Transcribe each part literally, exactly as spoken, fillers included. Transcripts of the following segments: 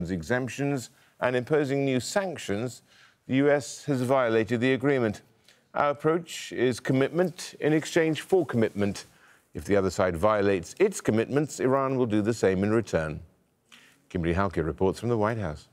exemptions and imposing new sanctions, the U S has violated the agreement. Our approach is commitment in exchange for commitment. If the other side violates its commitments, Iran will do the same in return. Kimberly Halke reports from the White House.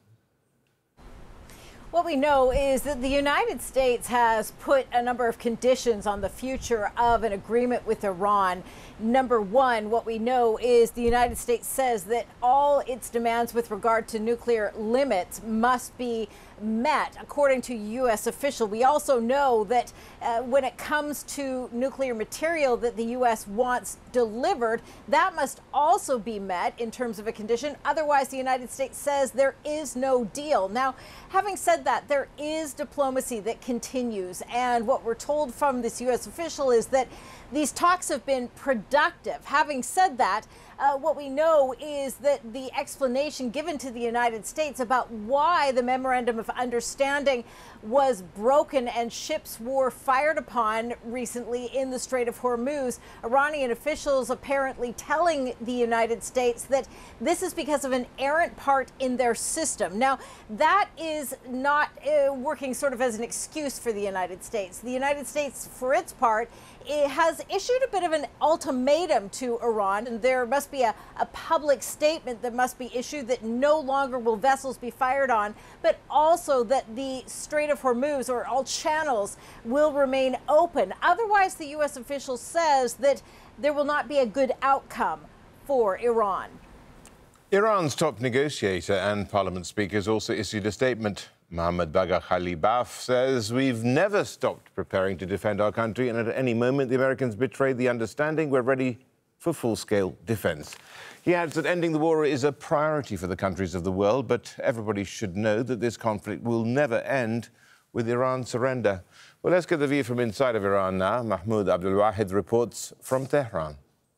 What we know is that the United States has put a number of conditions on the future of an agreement with Iran. Number one, what we know is the United States says that all its demands with regard to nuclear limits must be met, according to U S official. We also know that uh, when it comes to nuclear material that the U S wants delivered, that must also be met in terms of a condition. Otherwise, the United States says there is no deal. Now, having said that, there is diplomacy that continues. And what we're told from this U S official is that these talks have been productive. Having said that, uh, what we know is that the explanation given to the United States about why the Memorandum of Understanding was broken and ships were fired upon recently in the Strait of Hormuz, Iranian officials apparently telling the United States that this is because of an errant part in their system. Now, that is not uh, working sort of as an excuse for the United States. The United States, for its part, it has issued a bit of an ultimatum to Iran, and there must be a, a public statement that must be issued that no longer will vessels be fired on, but also that the Strait of Hormuz, or all channels, will remain open. Otherwise, the U S official says that there will not be a good outcome for Iran. Iran's top negotiator and parliament speakers also issued a statement. Mohammad Bagher Khalibaf says, "We've never stopped preparing to defend our country, and at any moment the Americans betray the understanding, we're ready for full-scale defense." He adds that ending the war is a priority for the countries of the world, but everybody should know that this conflict will never end with Iran's surrender. Well, let's get the view from inside of Iran now. Mahmoud Abdul-Wahid reports from Tehran.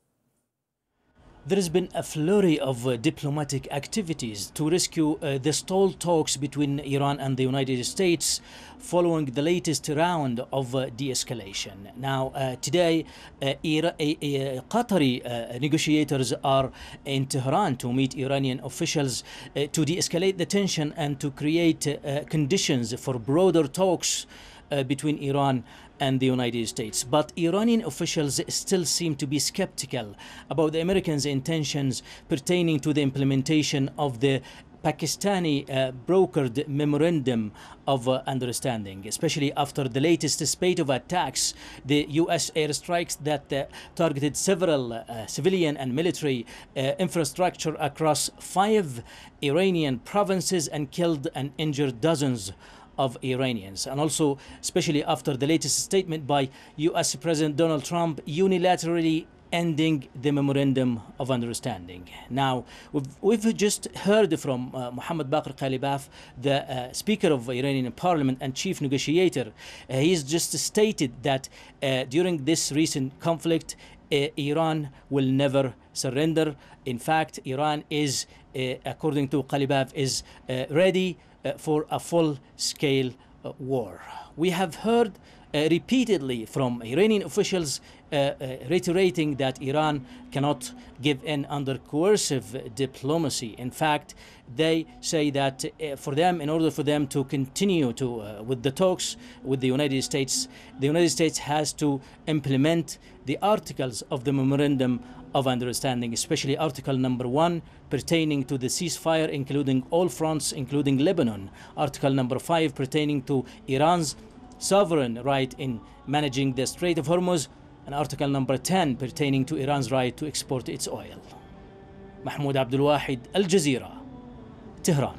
There has been a flurry of uh, diplomatic activities to rescue uh, the stalled talks between Iran and the United States following the latest round of uh, de-escalation. Now, uh, today, uh, Ira uh, uh, Qatari uh, negotiators are in Tehran to meet Iranian officials uh, to de-escalate the tension and to create uh, conditions for broader talks uh, between Iran and the United States. But Iranian officials still seem to be skeptical about the Americans' intentions pertaining to the implementation of the Pakistani uh, brokered memorandum of uh, understanding, especially after the latest spate of attacks, the U S airstrikes that uh, targeted several uh, civilian and military uh, infrastructure across five Iranian provinces and killed and injured dozens of Iranians, and also especially after the latest statement by U S President Donald Trump unilaterally ending the Memorandum of Understanding. Now, we've, we've just heard from uh, Mohammad Bagher Khalibaf, the uh, Speaker of Iranian Parliament and Chief Negotiator. Uh, he's just stated that uh, during this recent conflict, uh, Iran will never surrender. In fact, Iran is, uh, according to Khalibaf, is uh, ready Uh, for a full-scale uh, war. We have heard uh, repeatedly from Iranian officials uh, uh, reiterating that Iran cannot give in under coercive diplomacy. In fact, they say that uh, for them, in order for them to continue to uh, with the talks with the United States, the United States has to implement the articles of the Memorandum of Understanding, especially Article number one pertaining to the ceasefire, including all fronts, including Lebanon. Article number five pertaining to Iran's sovereign right in managing the Strait of Hormuz, and Article number ten pertaining to Iran's right to export its oil. Mahmoud Abdul-Wahid, Al Jazeera, Tehran.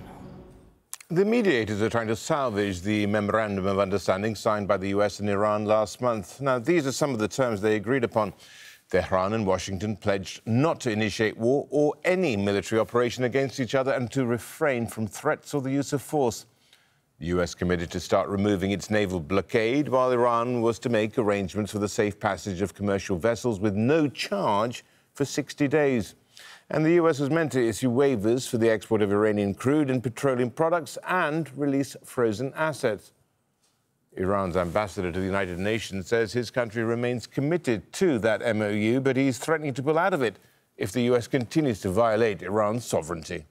The mediators are trying to salvage the Memorandum of Understanding signed by the U S and Iran last month. Now, these are some of the terms they agreed upon. Tehran and Washington pledged not to initiate war or any military operation against each other and to refrain from threats or the use of force. The U S committed to start removing its naval blockade, while Iran was to make arrangements for the safe passage of commercial vessels with no charge for sixty days. And the U S was meant to issue waivers for the export of Iranian crude and petroleum products and release frozen assets. Iran's ambassador to the United Nations says his country remains committed to that M O U, but he's threatening to pull out of it if the U S continues to violate Iran's sovereignty.